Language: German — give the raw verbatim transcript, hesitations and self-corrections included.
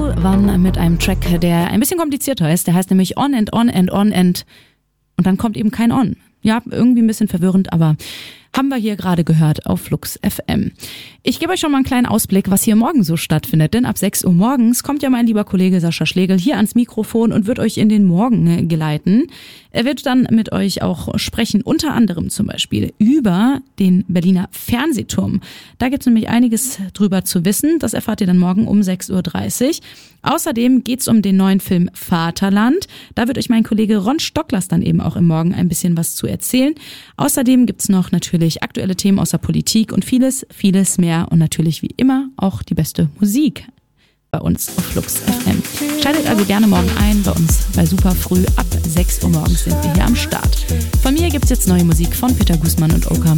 Lil One mit einem Track, der ein bisschen komplizierter ist. Der heißt nämlich On and On and On and und dann kommt eben kein On. Ja, irgendwie ein bisschen verwirrend, aber haben wir hier gerade gehört auf Flux F M. Ich gebe euch schon mal einen kleinen Ausblick, was hier morgen so stattfindet, denn ab sechs Uhr morgens kommt ja mein lieber Kollege Sascha Schlegel hier ans Mikrofon und wird euch in den Morgen geleiten. Er wird dann mit euch auch sprechen, unter anderem zum Beispiel über den Berliner Fernsehturm. Da gibt's nämlich einiges drüber zu wissen, das erfahrt ihr dann morgen um sechs Uhr dreißig. Außerdem geht's um den neuen Film Vaterland. Da wird euch mein Kollege Ron Stocklers dann eben auch im Morgen ein bisschen was zu erzählen. Außerdem gibt's noch natürlich aktuelle Themen aus der Politik und vieles, vieles mehr und natürlich wie immer auch die beste Musik bei uns auf Flux F M. Schaltet also gerne morgen ein bei uns bei Super Früh. Ab sechs Uhr morgens sind wir hier am Start. Von mir gibt's jetzt neue Musik von Peter Guzman und Oka